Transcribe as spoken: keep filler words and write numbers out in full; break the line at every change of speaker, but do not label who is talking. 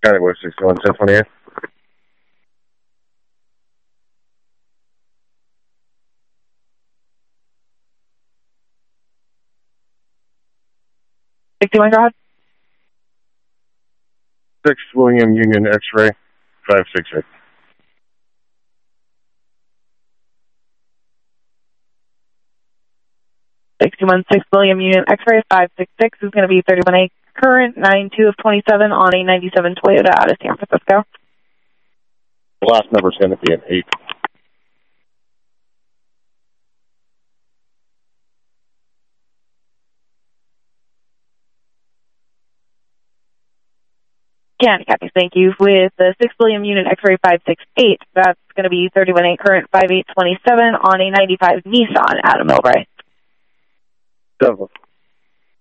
County West sixty-one, ten twenty-eight.
sixty-one, go ahead.
six William Union X-ray, five six eight.
sixty-one, six William Union X-ray, five six six is going to be thirty-one A current, nine two of twenty-seven on a ninety-seven Toyota out of San Francisco.
The last number is going to be an eight.
County Copies, thank you. With the six William Union X-ray five six eight, that's going to be thirty-one A current, five eight twenty-seven on a ninety-five Nissan out of Millbrae.
Seven.